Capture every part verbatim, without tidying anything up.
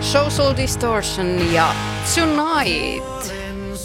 Social Distortion ja Tonight.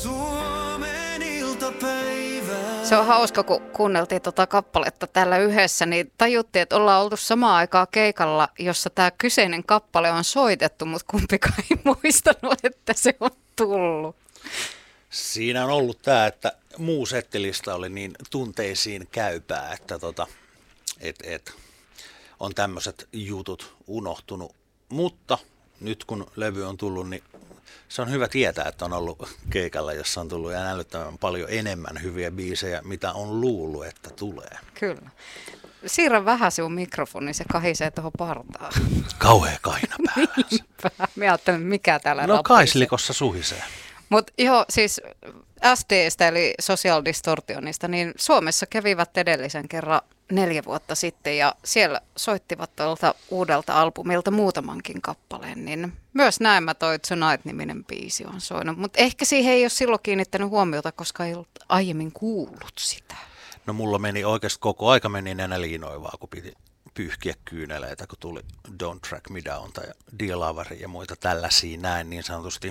Se on hauska, kun kuunneltiin tuota kappaletta täällä yhdessä, niin tajuttiin, että ollaan oltu samaan aikaan keikalla, jossa tämä kyseinen kappale on soitettu, mutta kumpikaan ei muistanut, että se on tullut. Siinä on ollut tämä, että muu settilista oli niin tunteisiin käypää, että tota, et, et, on tämmöiset jutut unohtunut, mutta nyt kun levy on tullut, niin se on hyvä tietää, että on ollut keikalla, jossa on tullut ihan älyttömän paljon enemmän hyviä biisejä, mitä on luullut, että tulee. Kyllä. Siirrä vähän sinun mikrofoni, se kahisee tuohon partaan. Kauhea kaina päällä. Niinpä. Mä ajattelin, mikä täällä No rappisee. kaislikossa suhisee. Mutta joo, siis S D:stä eli Social Distortionista, niin Suomessa kävivät edellisen kerran neljä vuotta sitten ja siellä soittivat tuolta uudelta albumilta muutamankin kappaleen, niin myös näemmä toi Tonight-niminen biisi on soinut, mutta ehkä siihen ei ole silloin kiinnittänyt huomiota, koska ei ollut aiemmin kuullut sitä. No mulla meni oikeasti koko aika meni nenäliinoivaa, kun piti pyyhkiä kyyneleitä, kun tuli Don't Track Me Down tai Dear Lover ja muita tällaisia näin niin sanotusti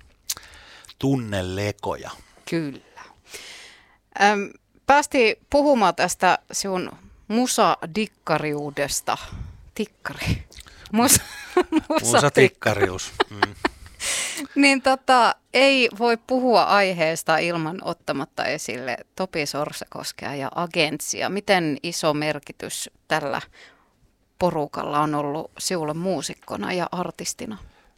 tunnelekoja. Kyllä. Öm, päästiin puhumaan tästä sinun musadikkariudesta. Tikkari. Musa, Musatikkarius. Mm. Niin tota, ei voi puhua aiheesta ilman ottamatta esille Topi Sorsakoskea ja Agentsia. Miten iso merkitys tällä porukalla on ollut sinulle muusikkona ja artistina?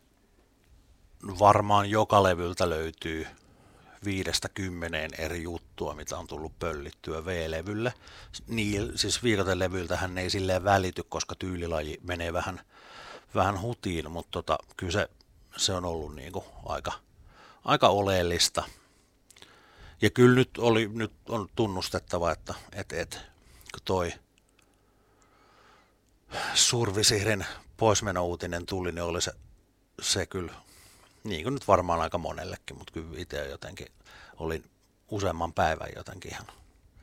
Varmaan joka levyltä löytyy viidestä kymmeneen eri juttua, mitä on tullut pöllittyä V-levylle. Niin, siis viikatelevyltähän ei silleen välity, koska tyylilaji menee vähän, vähän hutiin, mutta tota, kyllä se, se on ollut niinku aika, aika oleellista. Ja kyllä nyt, oli, nyt on tunnustettava, että et, et, kun toi Survisirin poismenouutinen tuli, niin oli se, se kyllä, niin kuin nyt varmaan aika monellekin, mutta kyllä itse jotenkin olin useamman päivän jotenkin ihan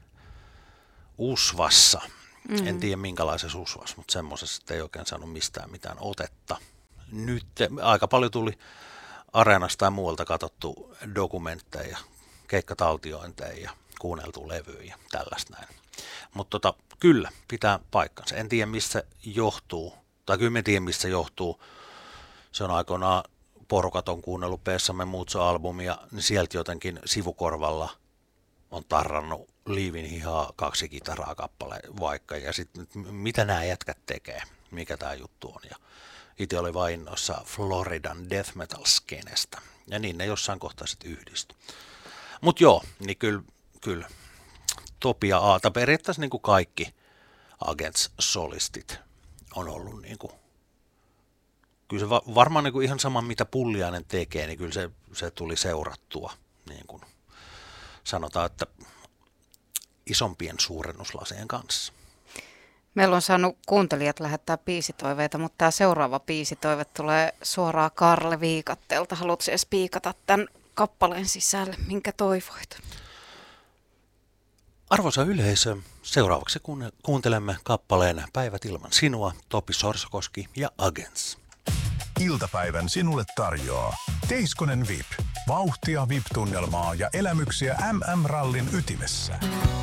usvassa. Mm-hmm. En tiedä minkälaisessa usvassa, mutta semmoisessa, että ei oikein saanut mistään mitään otetta. Nyt aika paljon tuli Areenasta ja muualta katsottu dokumentteja, keikkataltiointeja ja kuunneltu levyjä ja tällaista näin. Mutta tota, kyllä, pitää paikkansa. En tiedä mistä johtuu, tai kyllä en tiedä mistä johtuu. Se on aikoinaan porukat on kuunnellut Pessamme Mutso-albumia, niin sieltä jotenkin sivukorvalla on tarrannut Liivin hihaa kaksi kitaraa kappale vaikka, ja sitten mitä nämä jätkät tekee, mikä tämä juttu on. Ja itse oli vain innoissa Floridan death metal skenestä, ja niin ne jossain kohtaa sitten yhdistyi. Mutta joo, niin kyllä, kyllä Topi ja Aata, periaatteessa niin kuin kaikki Agents-solistit on ollut niin kuin, kyllä se va- varmaan niin kuin ihan sama, mitä Pulliainen tekee, niin kyllä se, se tuli seurattua, niin kuin sanotaan, että isompien suurennuslasien kanssa. Meillä on saanut kuuntelijat lähettää biisitoiveita, mutta tämä seuraava biisitoive tulee suoraan Karle Viikatteelta. Haluatko edes piikata tämän kappaleen sisälle, minkä toivoit? Arvoisa yleisö, seuraavaksi kuuntelemme kappaleen Päivät ilman sinua, Topi Sorsakoski ja Agents. Iltapäivän sinulle tarjoaa Teiskonen V I P. Vauhtia V I P-tunnelmaa ja elämyksiä M M-rallin ytimessä.